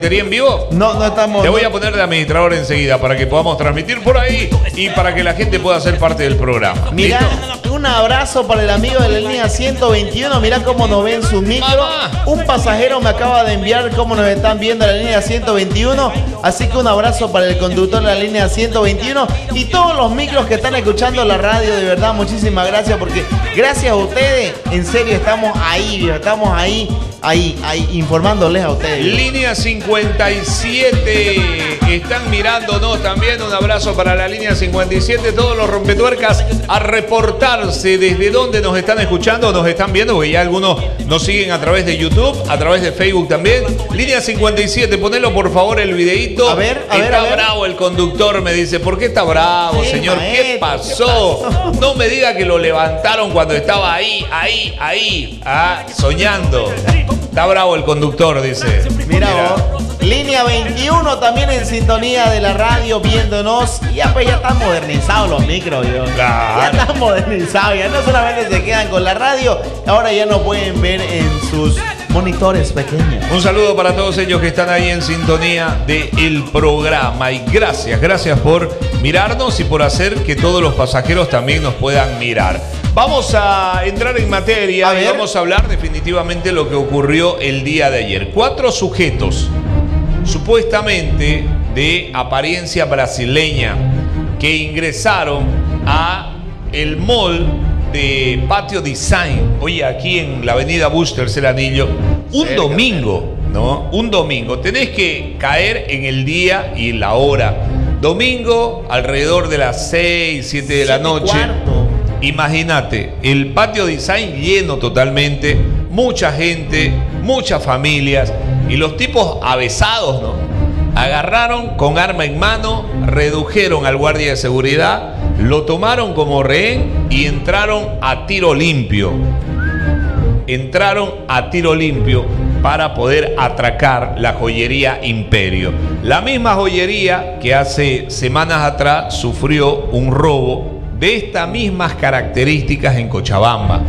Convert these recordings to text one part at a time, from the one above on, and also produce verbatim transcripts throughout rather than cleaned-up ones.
¿En vivo? No, no estamos. Te voy a poner de administrador enseguida para que podamos transmitir por ahí y para que la gente pueda ser parte del programa. Mirá, un abrazo para el amigo de la línea ciento veintiuno. Mirá cómo nos ven su micro. Mamá. Un pasajero me acaba de enviar cómo nos están viendo la línea ciento veintiuno. Así que un abrazo para el conductor de la línea ciento veintiuno y todos los micros que están escuchando la radio. De verdad, muchísimas gracias, porque gracias a ustedes, en serio, estamos ahí, estamos ahí. Ahí, ahí, informándoles a ustedes. Línea cincuenta y siete, están mirándonos también. Un abrazo para la línea cincuenta y siete. Todos los rompetuercas a reportarse desde donde nos están escuchando, nos están viendo, porque ya algunos nos siguen a través de YouTube, a través de Facebook también. Línea cincuenta y siete, ponelo por favor el videíto. A ver, a está ver, a ver. bravo el conductor, me dice. ¿Por qué está bravo, Sí, señor? maestro, ¿Qué pasó? ¿qué pasó? No me diga que lo levantaron cuando estaba ahí, ahí, ahí, ah, soñando. Está bravo el conductor, dice. Mira vos. Línea veintiuno también en sintonía de la radio viéndonos. Ya pues ya están modernizados los micros, yo. Claro. Ya están modernizados. Ya no solamente se quedan con la radio, ahora ya nos pueden ver en sus monitores pequeños. Un saludo para todos ellos que están ahí en sintonía del programa. Y gracias, gracias por mirarnos y por hacer que todos los pasajeros también nos puedan mirar. Vamos a entrar en materia A y ver. vamos a hablar definitivamente de lo que ocurrió el día de ayer. Cuatro sujetos, supuestamente de apariencia brasileña, que ingresaron a el mall de Patio Design, oye, aquí en la avenida Bush, Tercer Anillo, un Cerca, domingo, ¿no? Un domingo. Tenés que caer en el día y la hora. Domingo, alrededor de las seis, siete de la Siete y noche. cuarto. Imagínate, el Patio Design lleno totalmente, mucha gente, muchas familias, y los tipos avesados, ¿no? Agarraron con arma en mano, redujeron al guardia de seguridad, lo tomaron como rehén y entraron a tiro limpio. Entraron a tiro limpio para poder atracar la joyería Imperio. La misma joyería que hace semanas atrás sufrió un robo de estas mismas características en Cochabamba.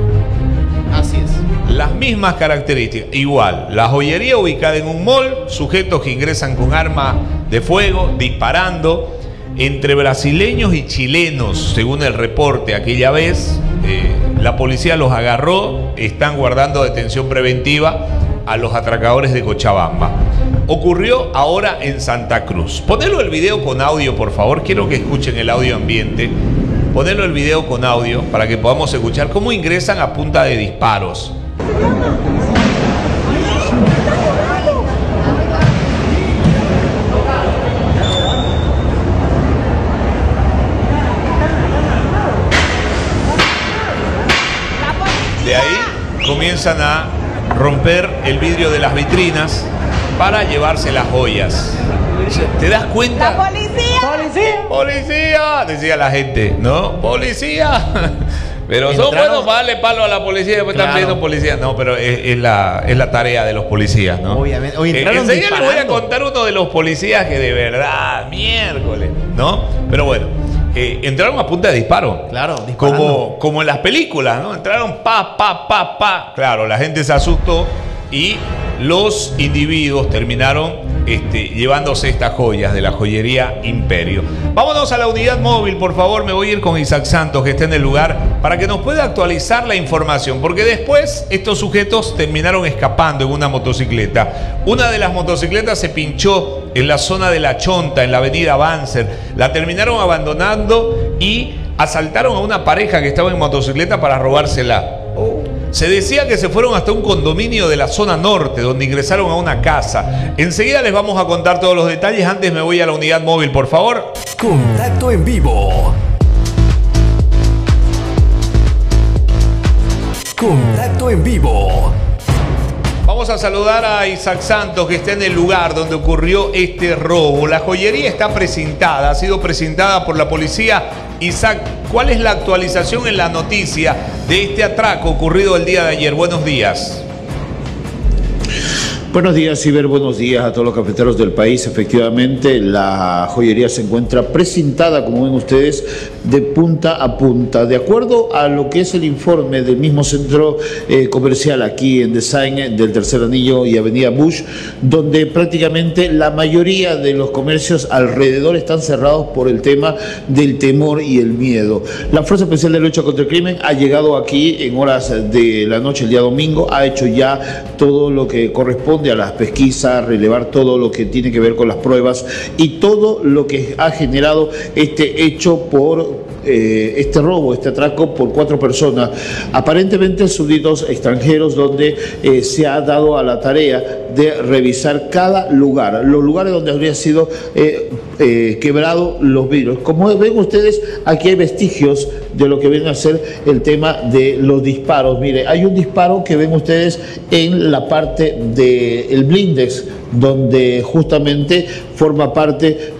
Así es. Las mismas características. Igual, la joyería ubicada en un mall, sujetos que ingresan con arma de fuego, disparando, entre brasileños y chilenos, según el reporte aquella vez. Eh, la policía los agarró, están guardando detención preventiva a los atracadores de Cochabamba. Ocurrió ahora en Santa Cruz. Ponelo el video con audio, por favor. Quiero que escuchen el audio ambiente. Ponelo el video con audio para que podamos escuchar cómo ingresan a punta de disparos. De ahí comienzan a romper el vidrio de las vitrinas para llevarse las joyas. ¿Te das cuenta? ¡La policía! ¡Policía! ¡Policía! Decía la gente, ¿no? ¡Policía! Pero son Entraron- buenos para darle palo a la policía y después están Claro. pidiendo policía. No, pero es, es la, es la tarea de los policías, ¿no? Obviamente. Oye, Eh, entraron enseguida les voy a disparando. contar uno de los policías que de verdad, miércoles, ¿no? Pero bueno, eh, entraron a punta de disparo. Claro, disparando. Como, como en las películas, ¿no? Entraron pa, pa, pa, pa. Claro, la gente se asustó y los individuos terminaron este, llevándose estas joyas de la joyería Imperio. Vámonos a la unidad móvil, por favor. Me voy a ir con Isaac Santos, que está en el lugar, para que nos pueda actualizar la información. Porque después estos sujetos terminaron escapando en una motocicleta. Una de las motocicletas se pinchó en la zona de La Chonta, en la avenida Banzer. La terminaron abandonando y asaltaron a una pareja que estaba en motocicleta para robársela. Se decía que se fueron hasta un condominio de la zona norte, donde ingresaron a una casa. Enseguida les vamos a contar todos los detalles. Antes me voy a la unidad móvil, por favor. Contacto en vivo. Contacto en vivo. Vamos a saludar a Isaac Santos, que está en el lugar donde ocurrió este robo. La joyería está presentada, ha sido presentada por la policía. Isaac, ¿cuál es la actualización en la noticia de este atraco ocurrido el día de ayer? Buenos días. Buenos días, Ciber, buenos días a todos los cafeteros del país. Efectivamente, la joyería se encuentra precintada, como ven ustedes, de punta a punta. De acuerdo a lo que es el informe del mismo centro eh, comercial aquí en Design del Tercer Anillo y Avenida Bush, donde prácticamente la mayoría de los comercios alrededor están cerrados por el tema del temor y el miedo. La Fuerza Especial de Lucha contra el Crimen ha llegado aquí en horas de la noche, el día domingo, ha hecho ya todo lo que corresponde a las pesquisas, relevar todo lo que tiene que ver con las pruebas y todo lo que ha generado este hecho por eh, este robo, este atraco por cuatro personas, aparentemente súbditos extranjeros, donde eh, se ha dado a la tarea de revisar cada lugar, los lugares donde habría sido eh, eh, quebrado los vidrios. Como ven ustedes, aquí hay vestigios de lo que viene a ser el tema de los disparos. Mire, hay un disparo que ven ustedes en la parte del blindex, donde justamente forma parte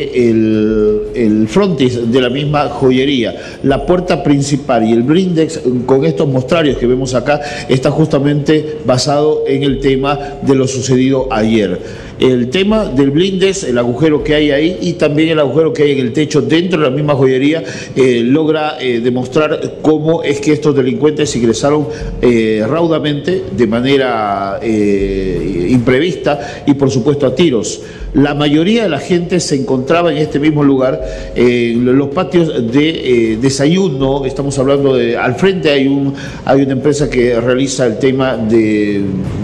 del el frontis de la misma joyería. La puerta principal y el blindex, con estos mostrarios que vemos acá, está justamente basado en el tema de lo sucedido ayer. El tema del blindex, el agujero que hay ahí y también el agujero que hay en el techo dentro de la misma joyería, eh, logra eh, demostrar cómo es que estos delincuentes ingresaron eh, raudamente, de manera eh, imprevista y por supuesto a tiros. La mayoría de la gente se encontraba en este mismo lugar, eh, en los patios de eh, desayuno. Estamos hablando de, al frente hay, un, hay una empresa que realiza el tema de,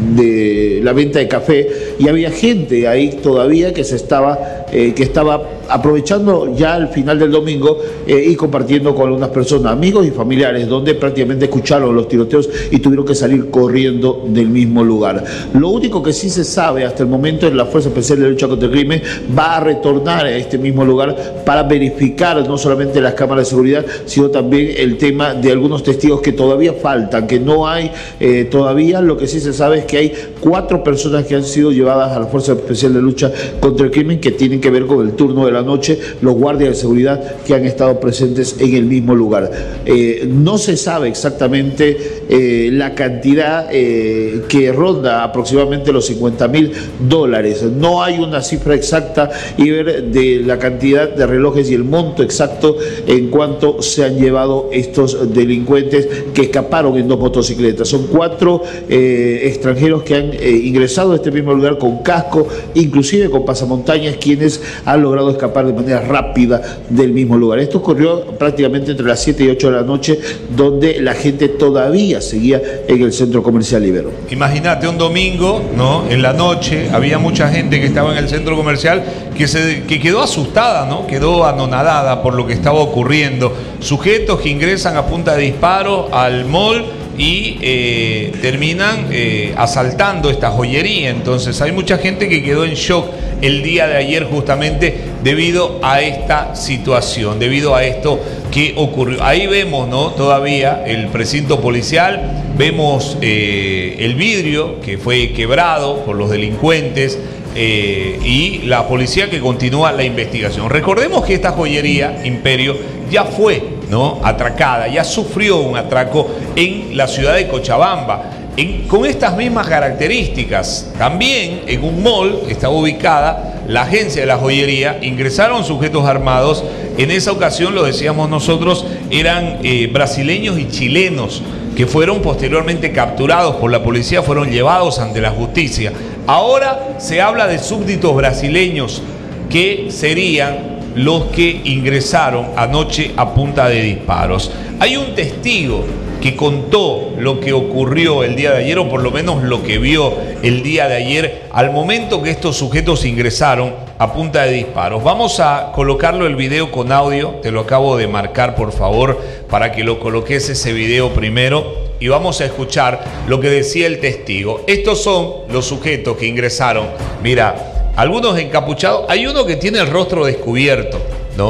de la venta de café, y había gente ahí todavía que se estaba, eh, que estaba aprovechando ya el final del domingo eh, y compartiendo con algunas personas, amigos y familiares, donde prácticamente escucharon los tiroteos y tuvieron que salir corriendo del mismo lugar. Lo único que sí se sabe hasta el momento es la Fuerza Especial de Lucha contra el Crimen va a retornar a este mismo lugar para verificar no solamente las cámaras de seguridad, sino también el tema de algunos testigos que todavía faltan, que no hay eh, todavía. Lo que sí se sabe es que hay cuatro personas que han sido llevadas a la Fuerza Especial de Lucha contra el Crimen, que tienen que ver con el turno de la noche, los guardias de seguridad que han estado presentes en el mismo lugar. Eh, no se sabe exactamente eh, la cantidad eh, que ronda aproximadamente los cincuenta mil dólares. No hay una cifra exacta y ver de la cantidad de relojes y el monto exacto en cuanto se han llevado estos delincuentes que escaparon en dos motocicletas. Son cuatro eh, extranjeros que han eh, ingresado a este mismo lugar con casco, inclusive con pasamontañas, quienes han logrado escapar de manera rápida del mismo lugar. Esto ocurrió prácticamente entre las siete y ocho de la noche, donde la gente todavía seguía en el centro comercial Ibero. Imagínate un domingo, ¿no? En la noche había mucha gente que estaba en el centro comercial que, se, que quedó asustada, ¿no? Quedó anonadada por lo que estaba ocurriendo. Sujetos que ingresan a punta de disparo al mall y eh, terminan eh, asaltando esta joyería. Entonces hay mucha gente que quedó en shock el día de ayer justamente debido a esta situación, debido a esto que ocurrió. Ahí vemos, ¿no? Todavía el precinto policial, vemos eh, el vidrio que fue quebrado por los delincuentes eh, y la policía que continúa la investigación. Recordemos que esta joyería Imperio ya fue, ¿no? atracada, ya sufrió un atraco en la ciudad de Cochabamba. En, con estas mismas características, también en un mall que estaba ubicada la agencia de la joyería, ingresaron sujetos armados. En esa ocasión, lo decíamos nosotros, eran eh, brasileños y chilenos que fueron posteriormente capturados por la policía, fueron llevados ante la justicia. Ahora se habla de súbditos brasileños que serían los que ingresaron anoche a punta de disparos. Hay un testigo que contó lo que ocurrió el día de ayer, o por lo menos lo que vio el día de ayer, al momento que estos sujetos ingresaron a punta de disparos. Vamos a colocarlo el video con audio, te lo acabo de marcar por favor, para que lo coloques ese video primero, y vamos a escuchar lo que decía el testigo. Estos son los sujetos que ingresaron, mira, algunos encapuchados, hay uno que tiene el rostro descubierto, ¿no?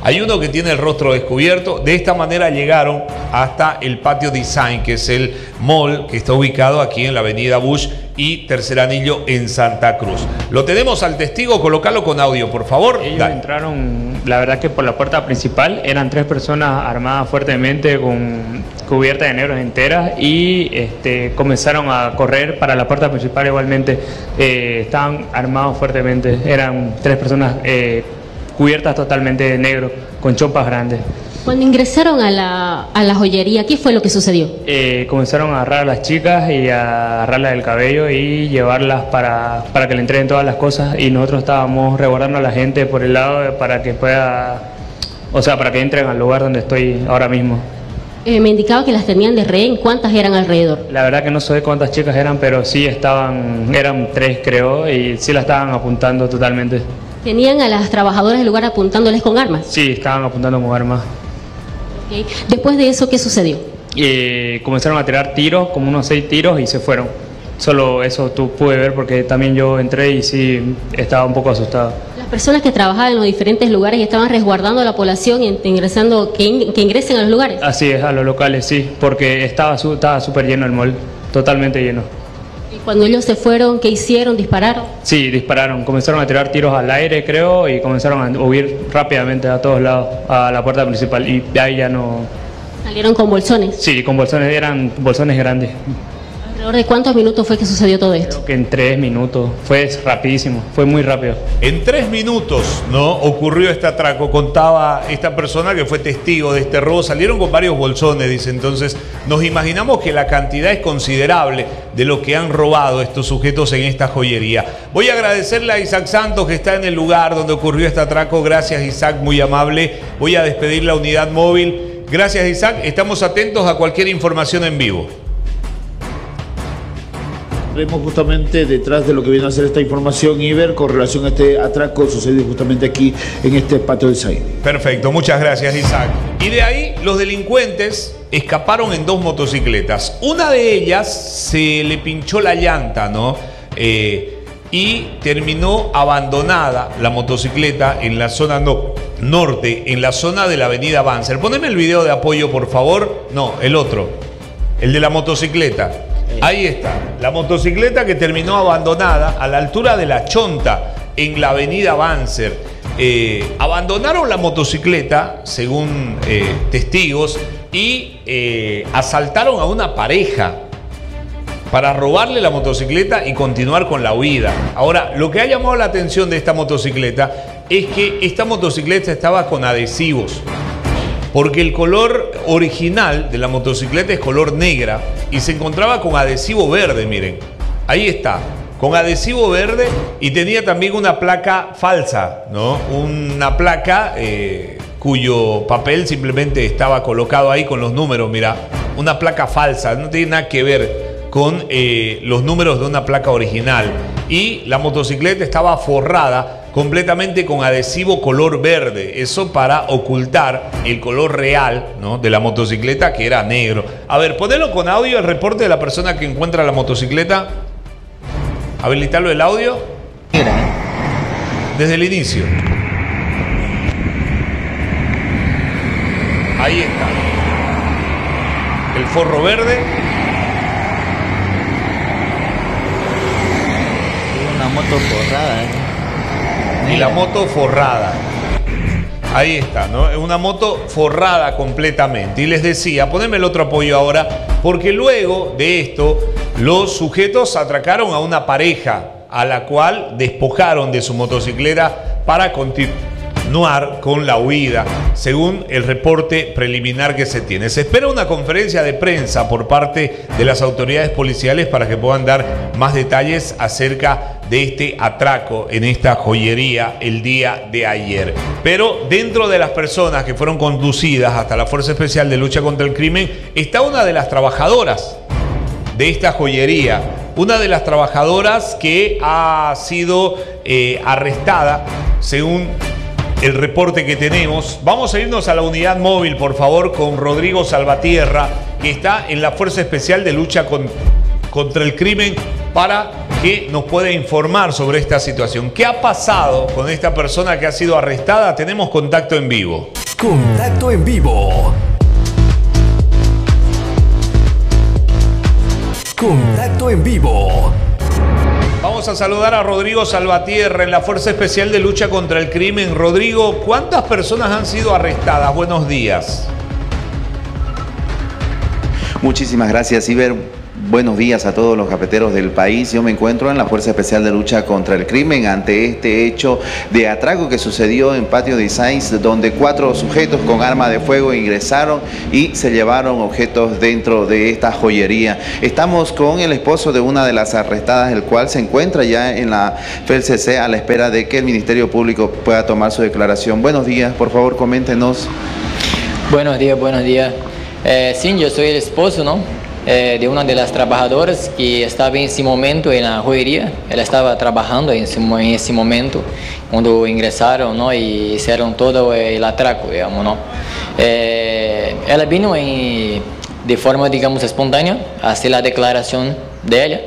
Hay uno que tiene el rostro descubierto. De esta manera llegaron hasta el Patio Design, que es el mall que está ubicado aquí en la avenida Bush y Tercer Anillo en Santa Cruz. Lo tenemos al testigo, colocarlo con audio, por favor. Ellos Dale. entraron, la verdad que por la puerta principal, eran tres personas armadas fuertemente con cubiertas de negros enteras y este, comenzaron a correr para la puerta principal igualmente. Eh, estaban armados fuertemente, eran tres personas eh, cubiertas totalmente de negro, con chompas grandes. Cuando ingresaron a la, a la joyería, ¿qué fue lo que sucedió? Eh, comenzaron a agarrar a las chicas y a agarrarlas del cabello y llevarlas para, para que le entreguen todas las cosas, y nosotros estábamos resguardando a la gente por el lado para que pueda, o sea, para que entren al lugar donde estoy ahora mismo. Eh, me indicaba que las tenían de rehén. ¿Cuántas eran alrededor? La verdad que no sé cuántas chicas eran, pero sí estaban, eran tres creo, y sí la estaban apuntando totalmente. ¿Tenían a las trabajadoras del lugar apuntándoles con armas? Sí, estaban apuntando con armas. Okay. Después de eso, ¿qué sucedió? Y comenzaron a tirar tiros, como unos seis tiros, y se fueron. Solo eso tú pude ver porque también yo entré y sí estaba un poco asustado. Las personas que trabajaban en los diferentes lugares estaban resguardando a la población y ingresando, que, in, que ingresen a los lugares. Así es, a los locales, sí, porque estaba su, estaba súper lleno el mall, totalmente lleno. Y cuando ellos se fueron, ¿qué hicieron? ¿Dispararon? Sí, dispararon, comenzaron a tirar tiros al aire, creo, y comenzaron a huir rápidamente a todos lados, a la puerta principal, y de ahí ya no... ¿Salieron con bolsones? Sí, con bolsones, eran bolsones grandes. ¿Alrededor de cuántos minutos fue que sucedió todo esto? Creo que en tres minutos, fue rapidísimo, fue muy rápido. En tres minutos, ¿no?, ocurrió este atraco. Contaba esta persona que fue testigo de este robo. Salieron con varios bolsones, dice. Entonces, nos imaginamos que la cantidad es considerable de lo que han robado estos sujetos en esta joyería. Voy a agradecerle a Isaac Santos, que está en el lugar donde ocurrió este atraco. Gracias, Isaac, muy amable. Voy a despedir la unidad móvil. Gracias, Isaac. Estamos atentos a cualquier información en vivo. Vemos justamente detrás de lo que viene a ser esta información, Iber, con relación a este atraco sucedido justamente aquí en este Patio del Said. Perfecto, muchas gracias, Isaac. Y de ahí los delincuentes escaparon en dos motocicletas. Una de ellas se le pinchó la llanta, ¿no? Eh, y terminó abandonada la motocicleta en la zona no, norte, en la zona de la avenida Banzer. Poneme el video de apoyo, por favor. No, el otro, el de la motocicleta. Ahí está, la motocicleta que terminó abandonada a la altura de La Chonta, en la avenida Banzer. Eh, abandonaron la motocicleta, según eh, testigos, y eh, asaltaron a una pareja para robarle la motocicleta y continuar con la huida. Ahora, lo que ha llamado la atención de esta motocicleta es que esta motocicleta estaba con adhesivos, porque el color original de la motocicleta es color negra y se encontraba con adhesivo verde, miren. Ahí está, con adhesivo verde, y tenía también una placa falsa, ¿no? Una placa eh, cuyo papel simplemente estaba colocado ahí con los números, mira. Una placa falsa, no tiene nada que ver con eh, los números de una placa original. Y la motocicleta estaba forrada completamente con adhesivo color verde, eso para ocultar el color real, ¿no?, de la motocicleta, que era negro. A ver, ponelo con audio, el reporte de la persona que encuentra la motocicleta. Habilitarlo el audio. Desde el inicio. Ahí está. El forro verde. Una moto forrada, ¿eh? Y la moto forrada. Ahí está, ¿no? Es una moto forrada completamente. Y les decía, poneme el otro apoyo ahora, porque luego de esto, los sujetos atracaron a una pareja a la cual despojaron de su motocicleta para continuar con la huida, según el reporte preliminar que se tiene. Se espera una conferencia de prensa por parte de las autoridades policiales para que puedan dar más detalles acerca de este atraco en esta joyería el día de ayer. Pero dentro de las personas que fueron conducidas hasta la Fuerza Especial de Lucha contra el Crimen está una de las trabajadoras de esta joyería, una de las trabajadoras que ha sido eh, arrestada, según el reporte que tenemos. Vamos a irnos a la unidad móvil, por favor, con Rodrigo Salvatierra, que está en la Fuerza Especial de Lucha con, contra el Crimen, para que nos puede informar sobre esta situación. ¿Qué ha pasado con esta persona que ha sido arrestada? Tenemos contacto en vivo. Contacto en vivo. Contacto en vivo. Vamos a saludar a Rodrigo Salvatierra en la Fuerza Especial de Lucha contra el Crimen. Rodrigo, ¿cuántas personas han sido arrestadas? Buenos días. Muchísimas gracias, Iber. Buenos días a todos los cafeteros del país. Yo me encuentro en la Fuerza Especial de Lucha contra el Crimen ante este hecho de atraco que sucedió en Patio de Sáenz, donde cuatro sujetos con arma de fuego ingresaron y se llevaron objetos dentro de esta joyería. Estamos con el esposo de una de las arrestadas, el cual se encuentra ya en la F E L C C a la espera de que el Ministerio Público pueda tomar su declaración. Buenos días, por favor, coméntenos. Buenos días, buenos días. Eh, sí, yo soy el esposo, ¿no? Eh, de una de las trabajadoras que estaba en ese momento en la joyería. Ella estaba trabajando en ese, en ese momento cuando ingresaron, ¿no? Y hicieron todo el atraco, digamos, ¿no? Eh, ella vino en, de forma, digamos, espontánea a hacer la declaración de ella,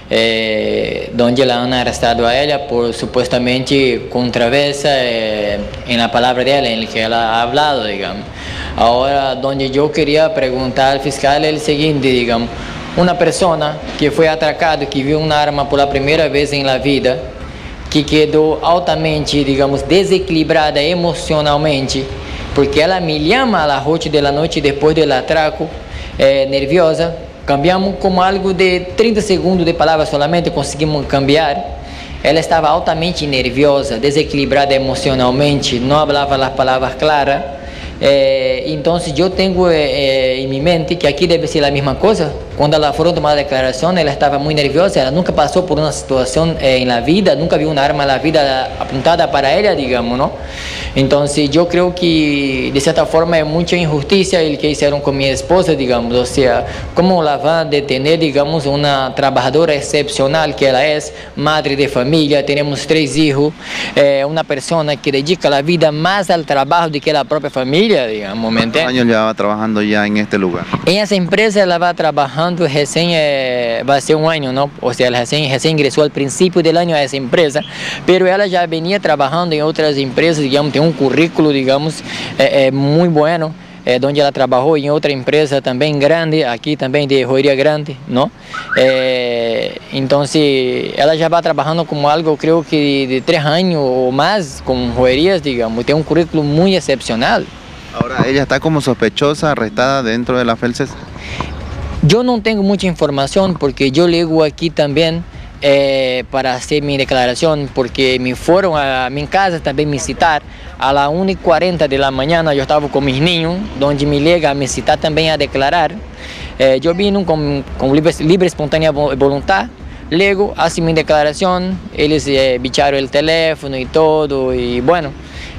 eh, donde la han arrestado a ella por supuestamente controversia eh, en la palabra de ella, en la que ella ha hablado, digamos. Ahora, donde yo quería preguntar al fiscal es el siguiente, digamos, una persona que fue atracada, que vio una arma por la primera vez en la vida, que quedó altamente, digamos, desequilibrada emocionalmente, porque ella me llama a las ocho de la noche después del atraco, eh, nerviosa, cambiamos como algo de treinta segundos de palabras solamente, conseguimos cambiar. Ela estava altamente nerviosa, desequilibrada emocionalmente, não falava as palavras claras. Eh, então, eu tenho eh, em minha mente que aqui deve ser a mesma coisa. Quando ela foram tomar a declaração, ela estava muito nerviosa, ela nunca passou por uma situação eh, na vida, nunca viu uma arma na vida apontada para ela, digamos, não? Então, eu creio que, de certa forma, é muita injustiça o que fizeram com minha esposa, digamos, ou seja, como ela vai detener, digamos, uma trabalhadora excepcional que ela é, madre de família, temos três filhos, eh, uma pessoa que dedica a vida mais ao trabalho do que a própria família, digamos, ¿me entiendes? ¿Cuántos años llevaba trabajando ya en este lugar? En esa empresa ela va trabajando recién, eh, va a ser un año, ¿no? O sea, ela recién, recién ingresó al principio del año a esa empresa, pero ela ya venía trabajando en otras empresas, digamos, tiene un currículo, digamos, eh, eh, muy bueno, eh, donde ela trabajó en otra empresa también grande, aquí también de joyería grande, ¿no? Eh, entonces, ela ya va trabajando como algo, creo que de, de tres años o más con joyerías, digamos, tiene un currículo muy excepcional. Ahora, ¿ella está como sospechosa, arrestada dentro de la F E L C C? Yo no tengo mucha información porque yo llego aquí también eh, para hacer mi declaración, porque me fueron a mi casa también me citar a las una y cuarenta de la mañana. Yo estaba con mis niños, donde me llega a me citar también a declarar. Eh, yo vine con, con libre, libre espontánea voluntad. Luego, hace mi declaración, ellos eh, bicharon el teléfono y todo, y bueno,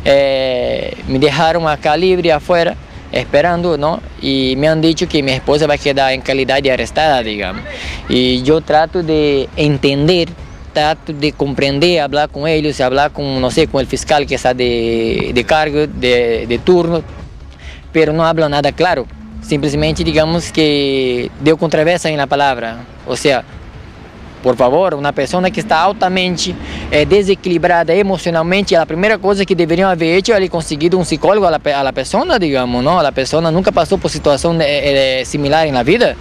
eh, me dejaron acá libre afuera, esperando, ¿no? Y me han dicho que mi esposa va a quedar en calidad de arrestada, digamos. Y yo trato de entender, trato de comprender, hablar con ellos, hablar con, no sé, con el fiscal que está de, de cargo, de, de turno, pero no habla nada claro. Simplesmente, digamos que deu controvérsia na palavra, ou seja, por favor, uma pessoa que está altamente eh, desequilibrada emocionalmente, a primeira coisa que deveriam haver hecho é conseguido um psicólogo a la, a la persona, digamos, não? A pessoa nunca passou por situação eh, eh, similar na vida.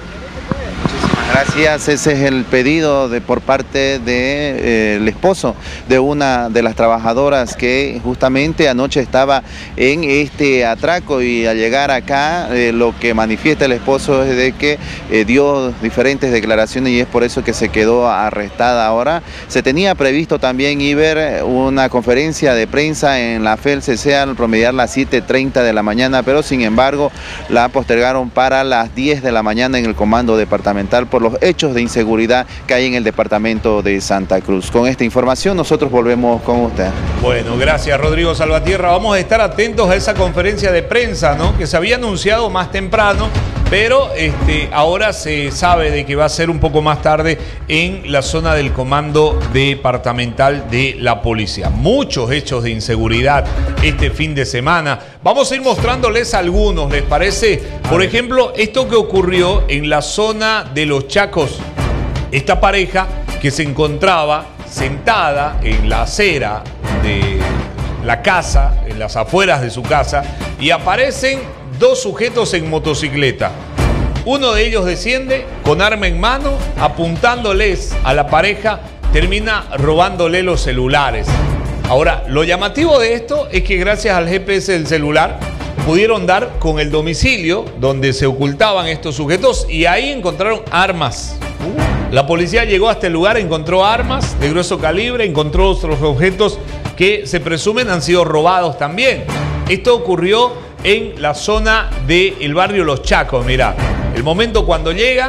Gracias, ese es el pedido de, por parte del de, eh, esposo de una de las trabajadoras que justamente anoche estaba en este atraco, y al llegar acá eh, lo que manifiesta el esposo es de que eh, dio diferentes declaraciones y es por eso que se quedó arrestada. Ahora se tenía previsto también Iber una conferencia de prensa en la F E L C C al promediar las siete treinta de la mañana, pero sin embargo la postergaron para las diez de la mañana en el comando departamental por los hechos de inseguridad que hay en el departamento de Santa Cruz. Con esta información nosotros volvemos con usted. Bueno, gracias Rodrigo Salvatierra. Vamos a estar atentos a esa conferencia de prensa, ¿no? Que se había anunciado más temprano, pero este, ahora se sabe de que va a ser un poco más tarde en la zona del comando departamental de la policía. Muchos hechos de inseguridad este fin de semana. Vamos a ir mostrándoles algunos, ¿les parece? Por ejemplo, esto que ocurrió en la zona de Los Chacos. Esta pareja que se encontraba sentada en la acera de la casa, en las afueras de su casa, y aparecen dos sujetos en motocicleta. Uno de ellos desciende con arma en mano, apuntándoles a la pareja, termina robándole los celulares. Ahora, lo llamativo de esto es que gracias al G P S del celular pudieron dar con el domicilio donde se ocultaban estos sujetos y ahí encontraron armas. La policía llegó hasta el lugar, encontró armas de grueso calibre, encontró otros objetos que se presumen han sido robados también. Esto ocurrió en la zona del barrio Los Chacos. Mirá, el momento cuando llega,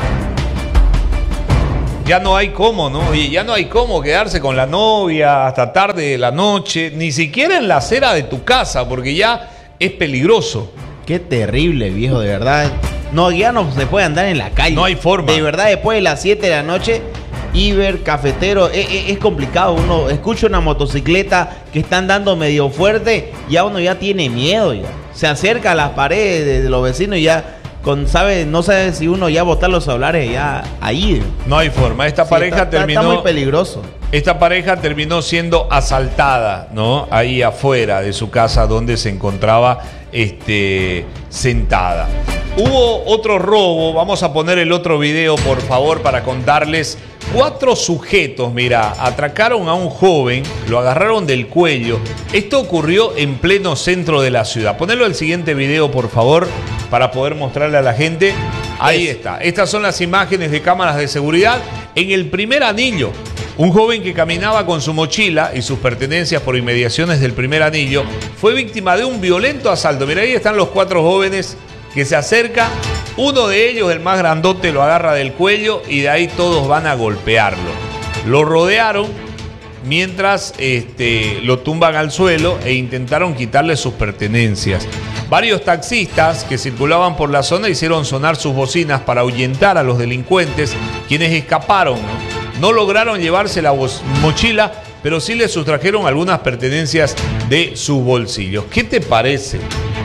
ya no hay cómo, ¿no? Oye, ya no hay cómo quedarse con la novia hasta tarde de la noche, ni siquiera en la acera de tu casa, porque ya es peligroso. Qué terrible, viejo, de verdad. No, ya no se puede andar en la calle. No hay forma. De verdad, después de las siete de la noche, Iber, cafetero, es, es, es complicado. Uno escucha una motocicleta que está andando medio fuerte, ya uno ya tiene miedo. Ya se acerca a las paredes de, de los vecinos y ya con, sabe, no sabe si uno ya botar los celulares ya ahí. No hay forma. Esta Sí, pareja está, terminó. Está muy peligroso. Esta pareja terminó siendo asaltada, ¿no? Ahí afuera de su casa donde se encontraba este, sentada. Hubo otro robo, vamos a poner el otro video por favor para contarles. Cuatro sujetos, mira, atracaron a un joven, lo agarraron del cuello. Esto ocurrió en pleno centro de la ciudad. Ponelo el siguiente video por favor para poder mostrarle a la gente. Ahí está, estas son las imágenes de cámaras de seguridad en el primer anillo. Un joven que caminaba con su mochila y sus pertenencias por inmediaciones del primer anillo fue víctima de un violento asalto. Mira, ahí están los cuatro jóvenes que se acercan. Uno de ellos, el más grandote, lo agarra del cuello y de ahí todos van a golpearlo. Lo rodearon mientras este, lo tumban al suelo e intentaron quitarle sus pertenencias. Varios taxistas que circulaban por la zona hicieron sonar sus bocinas para ahuyentar a los delincuentes, quienes escaparon, ¿no? No lograron llevarse la mochila, pero sí le sustrajeron algunas pertenencias de sus bolsillos. ¿Qué te parece?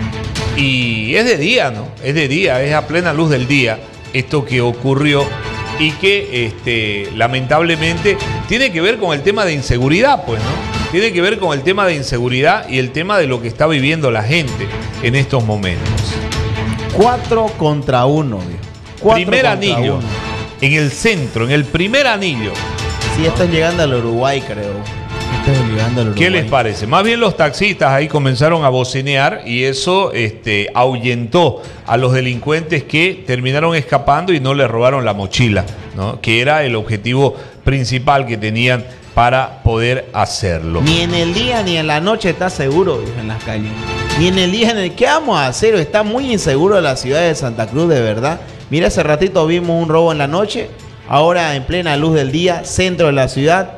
Y es de día, ¿no? Es de día, es a plena luz del día esto que ocurrió y que este, lamentablemente tiene que ver con el tema de inseguridad, pues, ¿no? Tiene que ver con el tema de inseguridad y el tema de lo que está viviendo la gente en estos momentos. Cuatro contra uno, viejo. Cuatro Primer contra anillo. uno. En el centro, en el primer anillo. Sí, esto es llegando al Uruguay, creo. Esto es llegando al Uruguay. ¿Qué les parece? Más bien los taxistas ahí comenzaron a bocinear y eso este, ahuyentó a los delincuentes que terminaron escapando y no les robaron la mochila, ¿no? Que era el objetivo principal que tenían para poder hacerlo. Ni en el día ni en la noche está seguro, viejo, en las calles. Ni en el día en el ¿qué vamos a hacer? Está muy inseguro la ciudad de Santa Cruz, de verdad. Mira, hace ratito vimos un robo en la noche, ahora en plena luz del día, centro de la ciudad.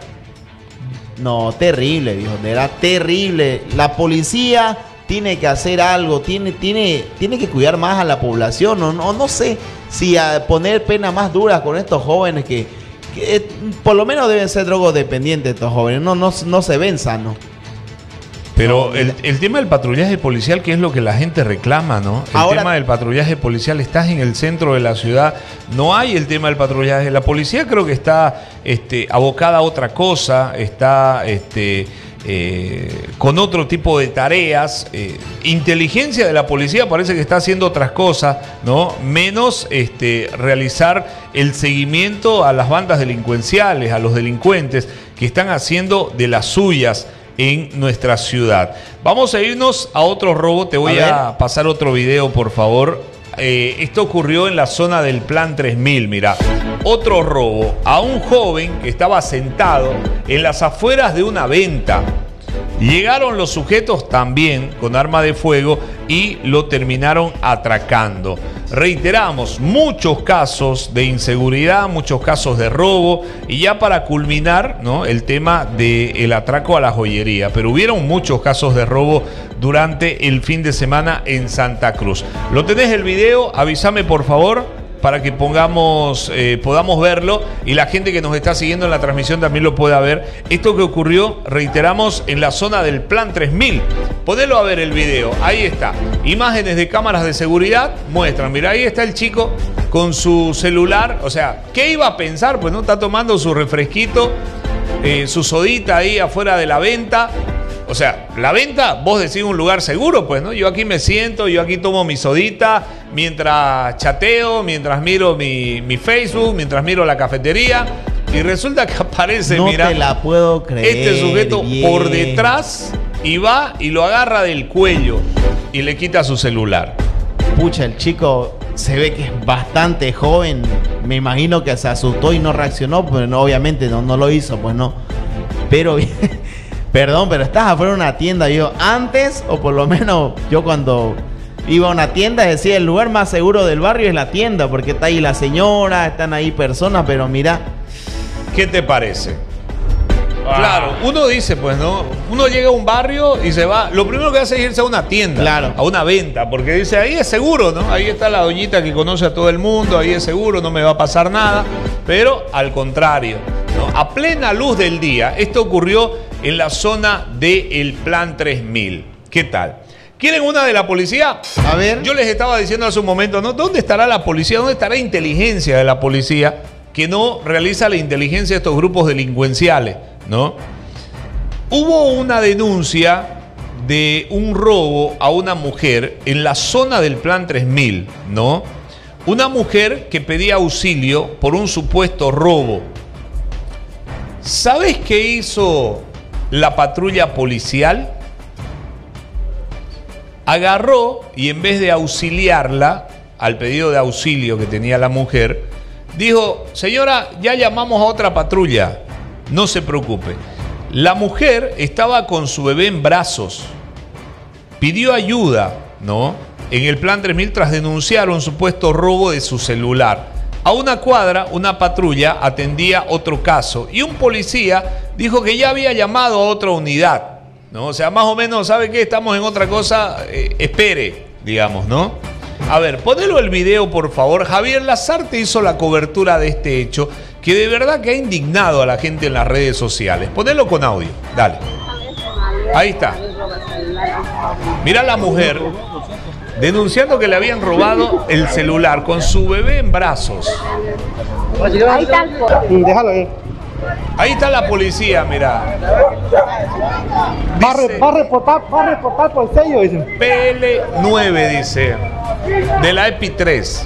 No, terrible, viejo, de verdad, terrible. La policía tiene que hacer algo, tiene, tiene, tiene que cuidar más a la población. No, no, no sé si a poner penas más duras con estos jóvenes que, que eh, por lo menos deben ser drogodependientes estos jóvenes, no, no, no se ven sanos. Pero el, el tema del patrullaje policial, que es lo que la gente reclama, ¿no? El Ahora, tema del patrullaje policial, estás en el centro de la ciudad, no hay el tema del patrullaje. La policía creo que está este, abocada a otra cosa, está este, eh, con otro tipo de tareas. Eh, inteligencia de la policía parece que está haciendo otras cosas, ¿no? Menos este, realizar el seguimiento a las bandas delincuenciales, a los delincuentes que están haciendo de las suyas en nuestra ciudad. Vamos a irnos a otro robo. Te voy a, a pasar otro video, por favor. Eh, esto ocurrió en la zona del Plan tres mil. Mira, otro robo a un joven que estaba sentado en las afueras de una venta. Llegaron los sujetos también con arma de fuego y lo terminaron atracando. Reiteramos, muchos casos de inseguridad, muchos casos de robo y ya para culminar, ¿no?, el tema del atraco a la joyería. Pero hubieron muchos casos de robo durante el fin de semana en Santa Cruz. ¿Lo tenés el video? Avísame por favor. para que pongamos, eh, podamos verlo y la gente que nos está siguiendo en la transmisión también lo pueda ver. Esto que ocurrió, reiteramos, en la zona del Plan tres mil. Ponelo a ver el video, ahí está. Imágenes de cámaras de seguridad muestran, mira, ahí está el chico con su celular. O sea, ¿qué iba a pensar? Pues no, está tomando su refresquito, eh, su sodita ahí afuera de la venta. O sea, la venta, vos decís un lugar seguro, pues, ¿no? Yo aquí me siento, yo aquí tomo mi sodita, mientras chateo, mientras miro mi, mi Facebook, mientras miro la cafetería, y resulta que aparece, no mira, te la puedo creer, este sujeto bien. por detrás y va y lo agarra del cuello y le quita su celular. Pucha, el chico se ve que es bastante joven. Me imagino que se asustó y no reaccionó, pues no, obviamente no, no lo hizo, pues no. Pero... Perdón, pero estás afuera de una tienda. Yo antes, o por lo menos yo cuando iba a una tienda decía el lugar más seguro del barrio es la tienda, porque está ahí la señora, están ahí personas, pero mira. ¿Qué te parece? Ah. Claro, uno dice, pues, ¿no? Uno llega a un barrio y se va. Lo primero que hace es irse a una tienda, claro, a una venta, porque dice, ahí es seguro, ¿no? Ahí está la doñita que conoce a todo el mundo, ahí es seguro, no me va a pasar nada. Pero al contrario, ¿no? A plena luz del día, esto ocurrió en la zona del Plan tres mil. ¿Qué tal? ¿Quieren una de la policía? A ver. Yo les estaba diciendo hace un momento, ¿no? ¿Dónde estará la policía? ¿Dónde estará la inteligencia de la policía que no realiza la inteligencia de estos grupos delincuenciales, ¿no? Hubo una denuncia de un robo a una mujer en la zona del Plan tres mil, ¿no? Una mujer que pedía auxilio por un supuesto robo. ¿Sabes qué hizo la patrulla policial? Agarró y en vez de auxiliarla al pedido de auxilio que tenía la mujer, dijo, señora, ya llamamos a otra patrulla, no se preocupe. La mujer estaba con su bebé en brazos, pidió ayuda, ¿no? En el Plan tres mil tras denunciar un supuesto robo de su celular. A una cuadra, una patrulla atendía otro caso y un policía dijo que ya había llamado a otra unidad, ¿no? O sea, más o menos, ¿sabe qué? Estamos en otra cosa, eh, espere, digamos, ¿no? A ver, ponelo el video, por favor. Javier Lazarte hizo la cobertura de este hecho que de verdad que ha indignado a la gente en las redes sociales. Ponelo con audio, dale. Ahí está. Mira la mujer denunciando que le habían robado el celular con su bebé en brazos. Ahí está. Déjalo ahí. Ahí está la policía, mira. Va, va a reportar, va a reportar por el sello, dice. P L nueve, dice. De la E P I tres.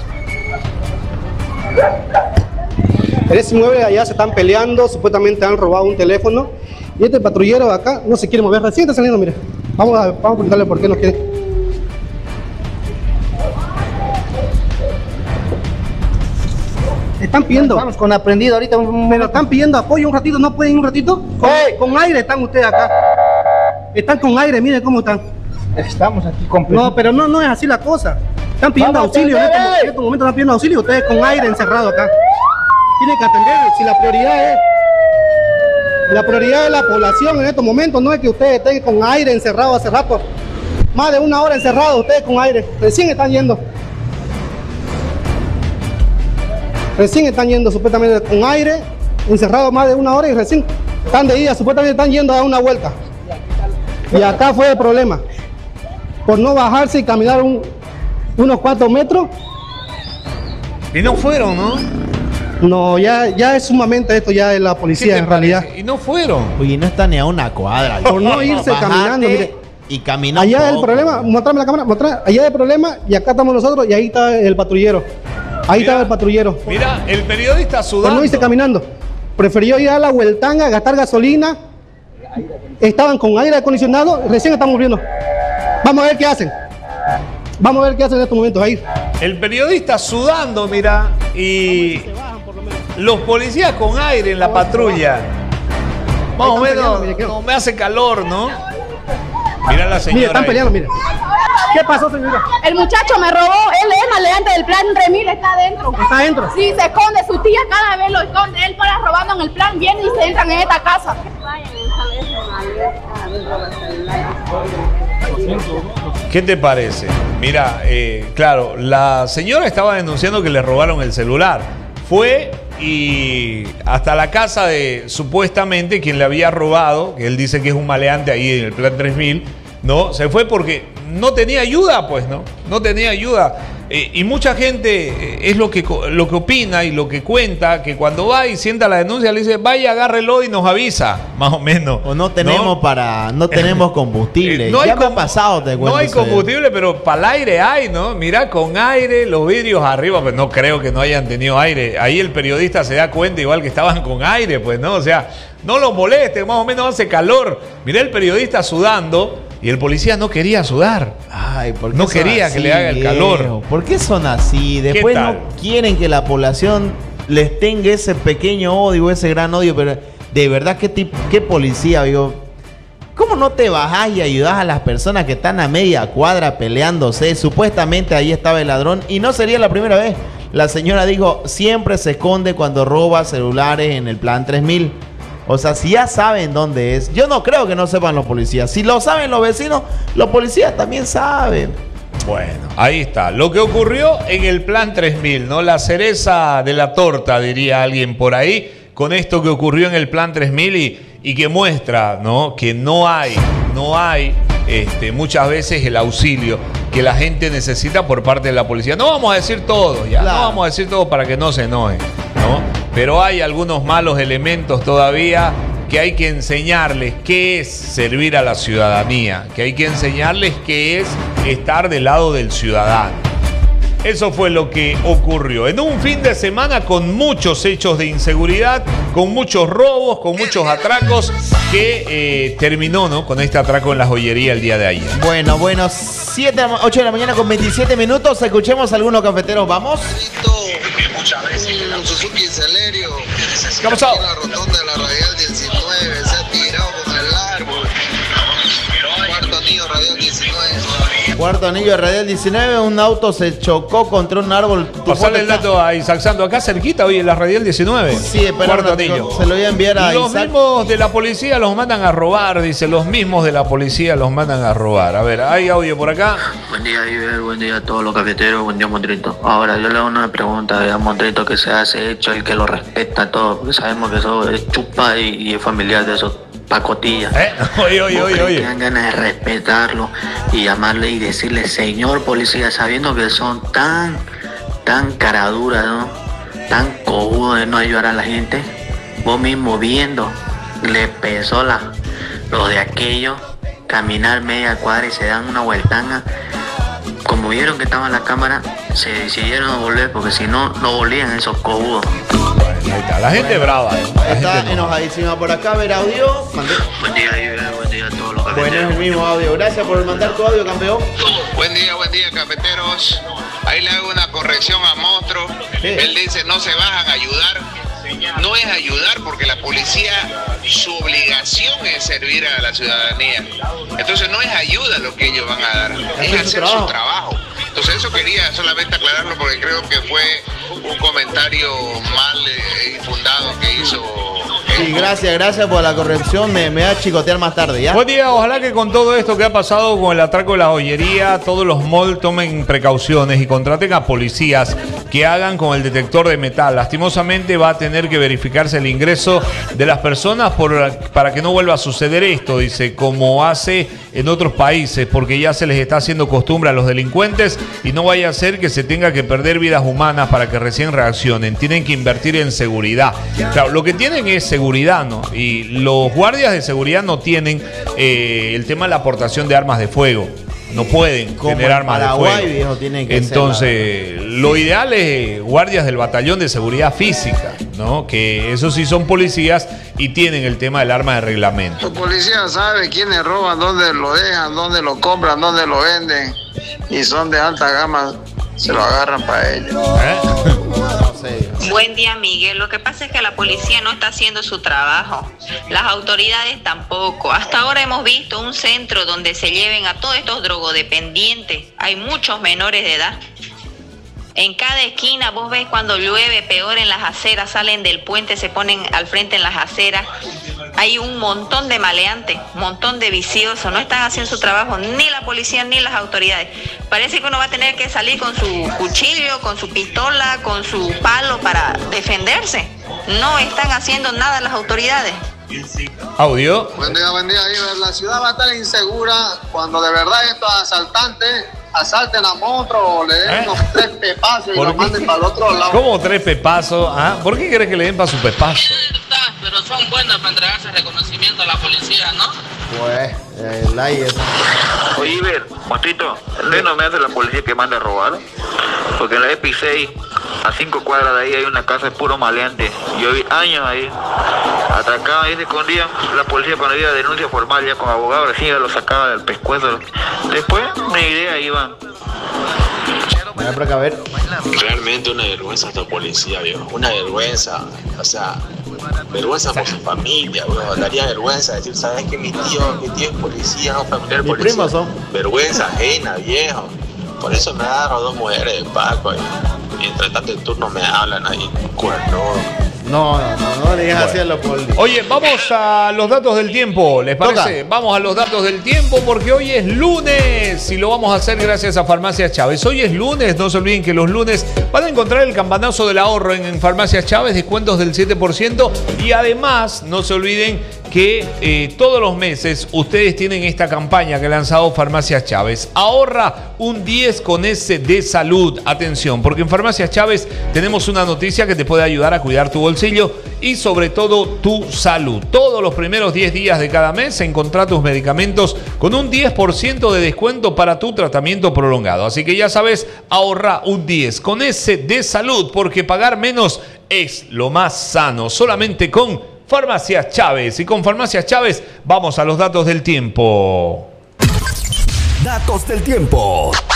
El S nueve allá se están peleando, supuestamente han robado un teléfono. Y este patrullero de acá no se quiere mover. Recién está saliendo, mira. Vamos a, vamos a preguntarle por qué no quiere. Están pidiendo. Vamos con aprendido ahorita. Un... Pero están pidiendo apoyo un ratito, ¿no pueden ir un ratito? Con, hey. con aire están ustedes acá. Están con aire, miren cómo están. Estamos aquí completos. No, pero no, no es así la cosa. Están pidiendo Vamos, auxilio, en este, en este momento están pidiendo auxilio, ustedes con aire encerrado acá. Tienen que atender, si la prioridad es... La prioridad de la población en estos momentos no es que ustedes estén con aire encerrado hace rato. Más de una hora encerrados ustedes con aire. Recién están yendo. Recién están yendo supuestamente con aire, encerrados más de una hora y recién están de ida, supuestamente están yendo a dar una vuelta. Y acá fue el problema. Por no bajarse y caminar un, unos cuantos metros. Y no fueron, ¿no? No, ya, ya es sumamente esto ya de la policía en realidad. Y no fueron. Oye, no está ni a una cuadra. Por no irse caminando, mire. Y caminar. Allá el problema, mostrame la cámara, mostrame, allá el problema y acá estamos nosotros y ahí está el patrullero. Ahí mira, estaba el patrullero. Mira, el periodista sudando. Por no irse caminando. Prefirió ir a la vueltanga, gastar gasolina. Estaban con aire acondicionado, recién estamos viendo. Vamos a ver qué hacen. Vamos a ver qué hacen en estos momentos ahí. El periodista sudando, mira, y los policías con aire en la patrulla. Más o menos, no me hace calor, ¿no? Mira la señora. Mira, están peleando, mira. ¿Qué pasó, señora? El muchacho me robó, él es maleante del plan tres mil, está adentro. ¿Está adentro? Sí, se esconde, su tía cada vez lo esconde, él para robando en el plan, viene y se entran en esta casa. ¿Qué te parece? Mira, eh, claro, la señora estaba denunciando que le robaron el celular. Fue y hasta la casa de supuestamente quien le había robado, que él dice que es un maleante ahí en el plan tres mil, ¿no? Se fue porque no tenía ayuda, pues, ¿no? No tenía ayuda. Eh, y mucha gente eh, es lo que, lo que opina y lo que cuenta, que cuando va y sienta la denuncia le dice, vaya, agárrelo y nos avisa, más o menos. O no tenemos ¿no? para, no tenemos combustible. Eh, no ya hay me ha pasado, te cuento. No hay combustible, pero para el aire hay, ¿no? Mira, con aire, los vidrios arriba, pues no creo que no hayan tenido aire. Ahí el periodista se da cuenta igual que estaban con aire, pues, ¿no? O sea, no los moleste, más o menos hace calor. Mira el periodista sudando. Y el policía no quería sudar. Ay, ¿por qué no quería así, que le haga el calor. Viejo? ¿Por qué son así? Después no quieren que la población les tenga ese pequeño odio, ese gran odio. Pero de verdad, ¿qué, tipo, qué policía, digo? ¿Cómo no te bajás y ayudás a las personas que están a media cuadra peleándose? Supuestamente ahí estaba el ladrón y no sería la primera vez. La señora dijo, siempre se esconde cuando roba celulares en el plan tres mil. O sea, si ya saben dónde es, yo no creo que no sepan los policías. Si lo saben los vecinos, los policías también saben. Bueno, ahí está. Lo que ocurrió en el plan tres mil, ¿no? La cereza de la torta, diría alguien por ahí, con esto que ocurrió en el plan tres mil y, y que muestra, ¿no? Que no hay, no hay este, muchas veces el auxilio que la gente necesita por parte de la policía. No vamos a decir todo ya, claro. No vamos a decir todo para que no se enojen, ¿no? Pero hay algunos malos elementos todavía que hay que enseñarles qué es servir a la ciudadanía, que hay que enseñarles qué es estar del lado del ciudadano. Eso fue lo que ocurrió en un fin de semana con muchos hechos de inseguridad, con muchos robos, con muchos atracos, que eh, terminó, ¿no? Con este atraco en la joyería el día de ayer. Bueno, bueno, siete, ocho de la mañana con veintisiete minutos. Escuchemos a algunos cafeteros. ¿Vamos? Un Suzuki Celerio. ¿Qué ha pasado? En la rotonda de la radial diecinueve. Se ha tirado con el árbol. Cuarto anillo radial diecinueve. Cuarto anillo radial diecinueve. Un auto se chocó contra un árbol. Pasarle el dato a Isaac Sando. Acá cerquita, hoy en la radial diecinueve. Sí, pero cuarto anillo. Se lo voy a enviar a Los Isaac. mismos de la policía los mandan a robar, dice. Los mismos de la policía los mandan a robar. A ver, ¿hay audio por acá? Buen día, Iber. Buen día a todos los cafeteros. Buen día, Montrito. Ahora, yo le hago una pregunta a Montrito que se hace hecho, el que lo respeta todo, porque sabemos que eso es chupa y, y es familiar de esos pacotillas. ¿Eh? Oye, oye, oye, oye. Que dan ganas de respetarlo y llamarle y decirle, señor policía, sabiendo que son tan, tan caraduras, ¿no? Tan cojudos de no ayudar a la gente. Vos mismo viendo, le pesó la, los de aquellos, caminar media cuadra y se dan una vueltanga. Como vieron que estaba en la cámara, se decidieron a volver, porque si no, no volvían esos cojudos. Ahí está, la gente bueno, brava. La está gente enojadísima por acá. A ver, audio. Mandé. Buen día, Iber. Buen día a todos los cafeteros. Bueno, es el mismo audio. Gracias por mandar tu audio, campeón. Buen día, buen día, cafeteros. Ahí le hago una corrección a Monstruo. Sí. Él dice, no se bajan a ayudar. No es ayudar, porque la policía, su obligación es servir a la ciudadanía. Entonces no es ayuda lo que ellos van a dar, es hacer su trabajo. Entonces eso quería solamente aclararlo, porque creo que fue un comentario mal eh, infundado que hizo. Sí, gracias, gracias por la corrección. Me, me va a chicotear más tarde, ¿ya? Buen día, ojalá que con todo esto que ha pasado con el atraco de la joyería, todos los malls tomen precauciones y contraten a policías que hagan con el detector de metal. Lastimosamente va a tener que verificarse el ingreso de las personas por, para que no vuelva a suceder esto, dice, como hace en otros países, porque ya se les está haciendo costumbre a los delincuentes y no vaya a ser que se tenga que perder vidas humanas para que recién reaccionen. Tienen que invertir en seguridad. Claro, lo que tienen es seguridad, ¿no? Y los guardias de seguridad no tienen eh, el tema de la aportación de armas de fuego. No pueden Como tener armas Paraguay, de fuego. Viejo, tienen que Entonces, ser la... lo ideal es guardias del batallón de seguridad física, ¿no? Que esos sí son policías y tienen el tema del arma de reglamento. Los policías saben quiénes roban, dónde lo dejan, dónde lo compran, dónde lo venden, y son de alta gama, se lo agarran para ellos. ¿Eh? Buen día, Miguel. Lo que pasa es que la policía no está haciendo su trabajo. Las autoridades tampoco. Hasta ahora hemos visto un centro donde se lleven a todos estos drogodependientes. Hay muchos menores de edad. En cada esquina vos ves cuando llueve, peor en las aceras, salen del puente, se ponen al frente en las aceras. hay un montón de maleantes, un montón de viciosos, no están haciendo su trabajo ni la policía ni las autoridades. Parece que uno va a tener que salir con su cuchillo, con su pistola, con su palo para defenderse. No están haciendo nada las autoridades. Audio. Buen día, buen día. La ciudad va a estar insegura cuando de verdad estos asaltantes asalten a monstruos o le den ¿Eh? unos tres pepazos y lo manden para el otro lado. ¿Cómo tres pepazos? ¿Ah? ¿Por qué querés que le den para su pepazo? Pero son buenas para entregarse reconocimiento a la policía, ¿no? Pues, el aire. Oye, Iber, Mostito, no me hace la policía que manda a robar, porque en la E P I seis, a cinco cuadras de ahí hay una casa de puro maleante. Yo vi años ahí, atracaban y se escondían. La policía cuando iba a denuncia formal ya con abogados, recién ya lo sacaba del pescuezo. Después, ni idea, iban. Voy a precaver. Realmente una vergüenza esta policía, viejo. Una vergüenza. O sea, vergüenza por su familia, viejo. Daría vergüenza decir, ¿sabes que mi tío, mi tío es policía, no familiar Mis policía? primos son. Vergüenza ajena, viejo. Por eso me agarro dos mujeres de Paco y mientras tanto en turno me hablan ahí, cuerno. No, no, no, no le digas así a los policías. Oye, vamos a los datos del tiempo, ¿les parece? Toca. Vamos a los datos del tiempo porque hoy es lunes y lo vamos a hacer gracias a Farmacias Chávez. Hoy es lunes, no se olviden que los lunes van a encontrar el campanazo del ahorro en, en Farmacias Chávez, descuentos del siete por ciento y además no se olviden que eh, todos los meses ustedes tienen esta campaña que ha lanzado Farmacias Chávez. Ahorra un diez con S de salud. Atención, porque en Farmacias Chávez tenemos una noticia que te puede ayudar a cuidar tu bolsillo y sobre todo tu salud. Todos los primeros diez días de cada mes encontrá tus medicamentos con un diez por ciento de descuento para tu tratamiento prolongado. Así que ya sabes, ahorra un diez con S de salud, porque pagar menos es lo más sano. Solamente con Farmacias Chávez. Y con Farmacias Chávez vamos a los datos del tiempo. Datos del tiempo.